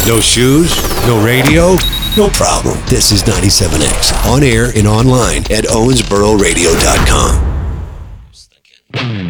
No shoes? No radio? No problem. This is 97X, on air and online at owensbororadio.com.